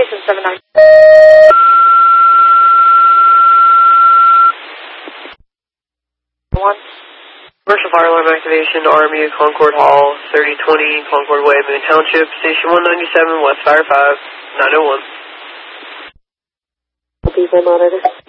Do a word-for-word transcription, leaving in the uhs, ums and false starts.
Station seven nine. One. Commercial fire alarm activation, R M U, Concord Hall, thirty twenty, Concord Way, Moon Township, Station one ninety-seven, West Fire five, nine oh one. Please, monitor.